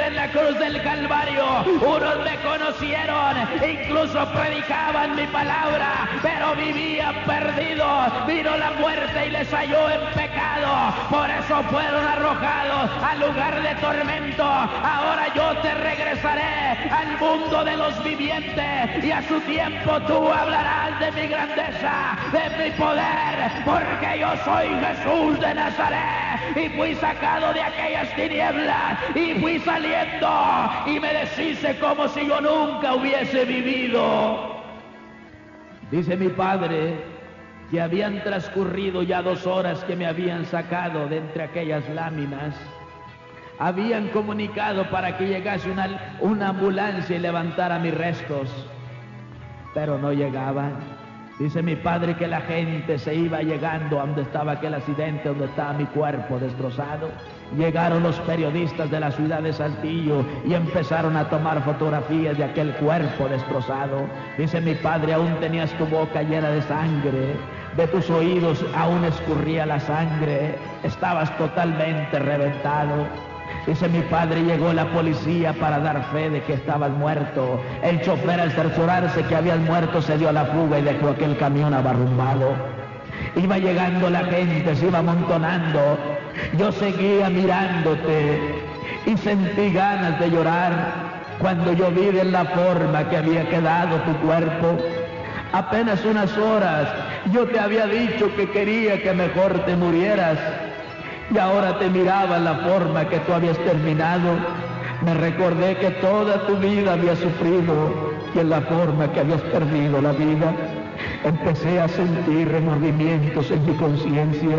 en la cruz del Calvario. Unos me conocieron, incluso predicaban mi palabra, pero vivían perdidos. Vino la muerte y les halló en pecado, por eso fueron arrojados al lugar de tormento. Ahora yo te regresaré al mundo de los vivientes, y a su tiempo tú hablarás de mi grandeza, de mi poder, porque yo soy Jesús de Nazaret, y fui sacado de aquellas tinieblas, y fui saliendo, y me deshice como si yo nunca hubiese vivido. Dice mi padre que habían transcurrido ya 2 horas que me habían sacado de entre aquellas láminas. Habían comunicado para que llegase una ambulancia y levantara mis restos, pero no llegaban. Dice mi padre que la gente se iba llegando a donde estaba aquel accidente, donde estaba mi cuerpo destrozado. Llegaron los periodistas de la ciudad de Saltillo y empezaron a tomar fotografías de aquel cuerpo destrozado. Dice mi padre, aún tenías tu boca llena de sangre, de tus oídos aún escurría la sangre, estabas totalmente reventado. Dice mi padre, llegó la policía para dar fe de que estabas muerto. El chofer, al cerciorarse que habías muerto, se dio a la fuga y dejó aquel camión abarrumbado. Iba llegando la gente, se iba amontonando. Yo seguía mirándote y sentí ganas de llorar cuando yo vi de la forma que había quedado tu cuerpo. Apenas unas horas yo te había dicho que quería que mejor te murieras, y ahora te miraba en la forma que tú habías terminado. Me recordé que toda tu vida habías sufrido y en la forma que habías perdido la vida. Empecé a sentir remordimientos en mi conciencia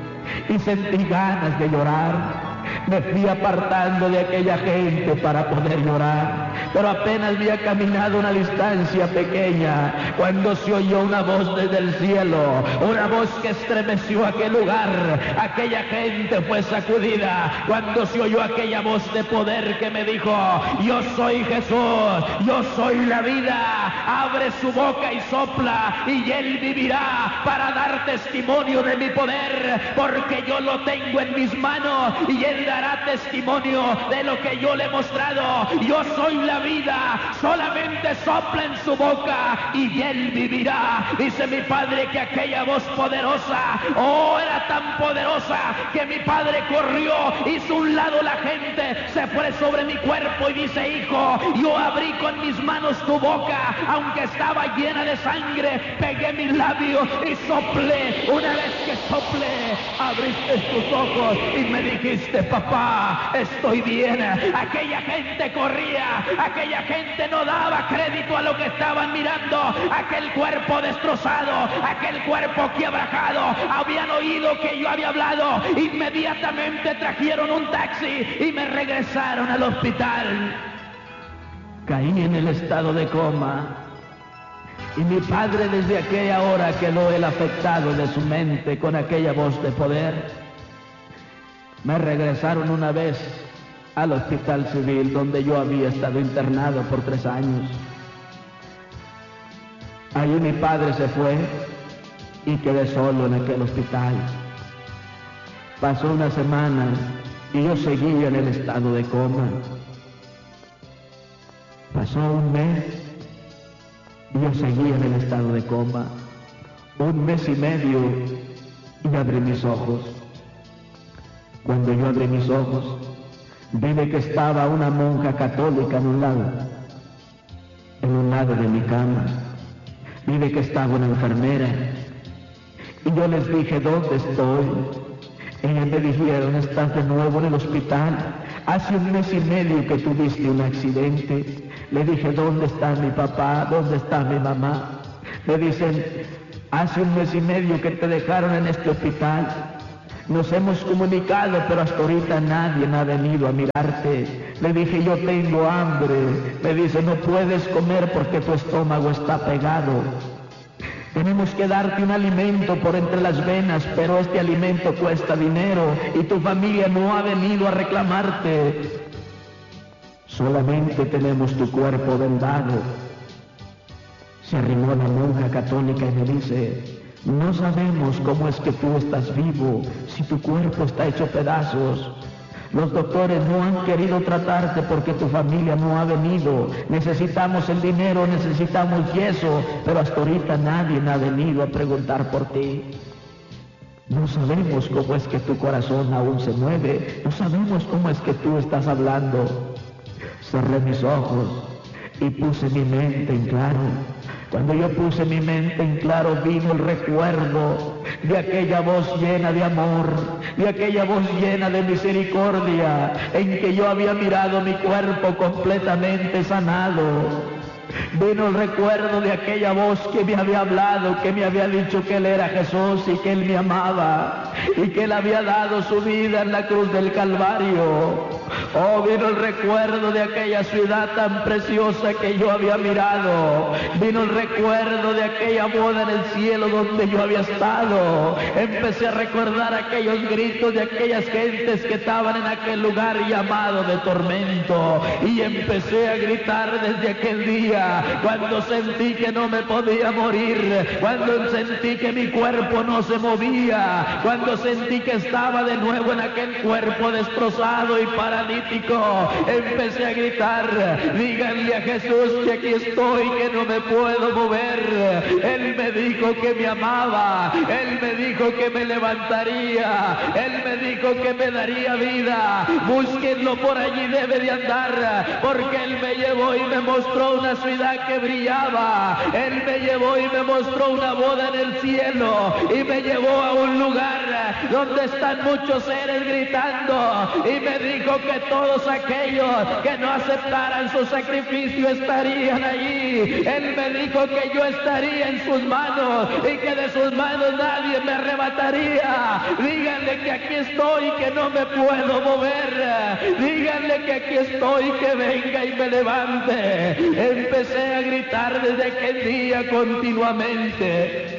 y sentí ganas de llorar. Me fui apartando de aquella gente para poder llorar, pero apenas había caminado una distancia pequeña cuando se oyó una voz desde el cielo, una voz que estremeció aquel lugar. Aquella gente fue sacudida cuando se oyó aquella voz de poder que me dijo: yo soy Jesús, yo soy la vida. Abre su boca y sopla, y él vivirá para dar testimonio de mi poder, porque yo lo tengo en mis manos, y él dará testimonio de lo que yo le he mostrado. Yo soy la vida, solamente sopla en su boca y él vivirá. Dice mi padre que aquella voz poderosa, era tan poderosa que mi padre corrió, hizo un lado la gente, se fue sobre mi cuerpo y dice: hijo, yo abrí con mis manos tu boca, aunque estaba llena de sangre, pegué mis labios y soplé. Una vez que soplé, abriste tus ojos y me dijiste: papá, estoy bien. Aquella gente corría, aquella gente no daba crédito a lo que estaban mirando, aquel cuerpo destrozado, aquel cuerpo quebrajado. Habían oído que yo había hablado, inmediatamente trajeron un taxi y me regresaron al hospital. Caí en el estado de coma, y mi padre desde aquella hora quedó él afectado de su mente con aquella voz de poder. Me regresaron una vez al hospital civil donde yo había estado internado por 3 años. Allí mi padre se fue y quedé solo en aquel hospital. Pasó una semana y yo seguía en el estado de coma. Pasó un mes y yo seguía en el estado de coma. 1 mes y medio y abrí mis ojos. Cuando yo abrí mis ojos, vi que estaba una monja católica en un lado de mi cama. Vi que estaba una enfermera. Y yo les dije: ¿dónde estoy? Ellas me dijeron: estás de nuevo en el hospital. Hace 1 mes y medio que tuviste un accidente. Le dije: ¿dónde está mi papá? ¿Dónde está mi mamá? Me dicen: hace 1 mes y medio que te dejaron en este hospital. Nos hemos comunicado, pero hasta ahorita nadie ha venido a mirarte. Le dije: yo tengo hambre. Me dice: no puedes comer porque tu estómago está pegado. Tenemos que darte un alimento por entre las venas, pero este alimento cuesta dinero y tu familia no ha venido a reclamarte. Solamente tenemos tu cuerpo vendado. Se arrimó la monja católica y me dice: no sabemos cómo es que tú estás vivo si tu cuerpo está hecho pedazos. Los doctores no han querido tratarte porque tu familia no ha venido. Necesitamos el dinero, necesitamos yeso, pero hasta ahorita nadie ha venido a preguntar por ti. No sabemos cómo es que tu corazón aún se mueve, no sabemos cómo es que tú estás hablando. Cerré mis ojos y puse mi mente en claro. Cuando yo puse mi mente en claro, vino el recuerdo de aquella voz llena de amor, de aquella voz llena de misericordia, en que yo había mirado mi cuerpo completamente sanado. Vino el recuerdo de aquella voz que me había hablado, que me había dicho que Él era Jesús y que Él me amaba y que Él había dado su vida en la cruz del Calvario. Oh, vino el recuerdo de aquella ciudad tan preciosa que yo había mirado. Vino el recuerdo de aquella boda en el cielo donde yo había estado. Empecé a recordar aquellos gritos de aquellas gentes que estaban en aquel lugar llamado de tormento. Y empecé a gritar desde aquel día, cuando sentí que no me podía morir, cuando sentí que mi cuerpo no se movía, cuando sentí que estaba de nuevo en aquel cuerpo destrozado y paralítico. Empecé a gritar, díganle a Jesús que aquí estoy, que no me puedo mover. Él me dijo que me amaba, Él me dijo que me levantaría, Él me dijo que me daría vida. Búsquenlo, por allí debe de andar, porque Él me llevó y me mostró una ciudad que brillaba. Él me llevó y me mostró una boda en el cielo y me llevó a un lugar donde están muchos seres gritando y me dijo que todos aquellos que no aceptaran su sacrificio estarían allí. Él me dijo que yo estaría en sus manos y que de sus manos nadie me arrebataría. Díganle que aquí estoy, que no me puedo mover. Díganle que aquí estoy, que venga y me levante. Empecé a gritar desde aquel día continuamente.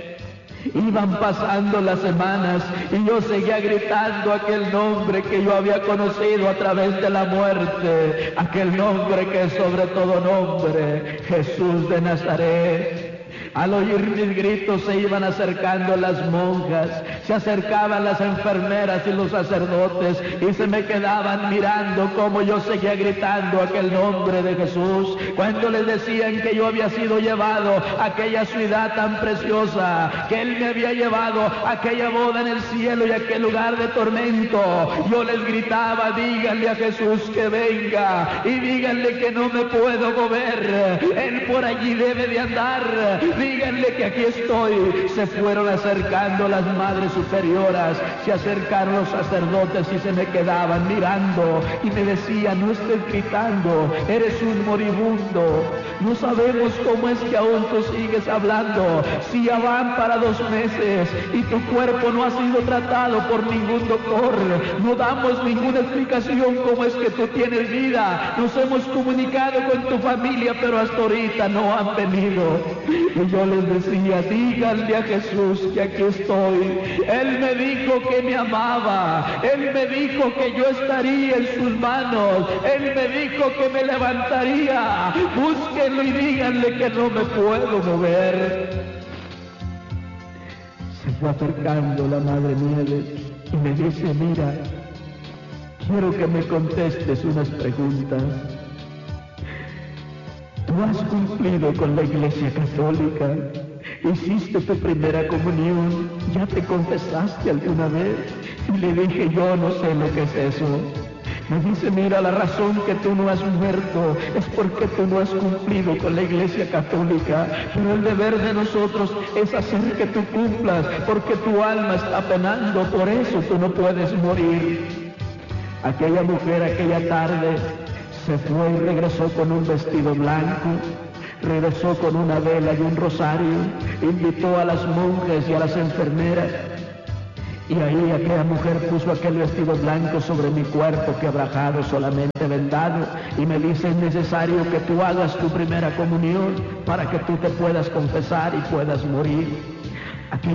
Iban pasando las semanas y yo seguía gritando aquel nombre que yo había conocido a través de la muerte, aquel nombre que es sobre todo nombre, Jesús de Nazaret. Al oír mis gritos se iban acercando las monjas, se acercaban las enfermeras y los sacerdotes y se me quedaban mirando como yo seguía gritando aquel nombre de Jesús. Cuando les decían que yo había sido llevado a aquella ciudad tan preciosa, que Él me había llevado a aquella boda en el cielo y a aquel lugar de tormento, yo les gritaba, díganle a Jesús que venga y díganle que no me puedo mover, Él por allí debe de andar. Díganle que aquí estoy. Se fueron acercando las madres superioras, se acercaron los sacerdotes y se me quedaban mirando y me decían, no estés gritando, eres un moribundo. No sabemos cómo es que aún tú sigues hablando, si ya van para 2 meses y tu cuerpo no ha sido tratado por ningún doctor. No damos ninguna explicación cómo es que tú tienes vida. Nos hemos comunicado con tu familia, pero hasta ahorita no han venido. Y yo les decía, díganle a Jesús que aquí estoy. Él me dijo que me amaba, Él me dijo que yo estaría en sus manos, Él me dijo que me levantaría. Búsquenlo y díganle que no me puedo mover. Se fue acercando la Madre Nieves y me dice, mira, quiero que me contestes unas preguntas. ¿Tú has cumplido con la Iglesia Católica? ¿Hiciste tu primera comunión? ¿Ya te confesaste alguna vez? Y le dije, yo no sé lo que es eso. Me dice, mira, la razón que tú no has muerto es porque tú no has cumplido con la Iglesia Católica, pero el deber de nosotros es hacer que tú cumplas, porque tu alma está penando, por eso tú no puedes morir. Aquella mujer, aquella tarde, se fue y regresó con un vestido blanco, regresó con una vela y un rosario, invitó a las monjas y a las enfermeras, y ahí aquella mujer puso aquel vestido blanco sobre mi cuerpo quebrajado, solamente vendado, y me dice, es necesario que tú hagas tu primera comunión para que tú te puedas confesar y puedas morir.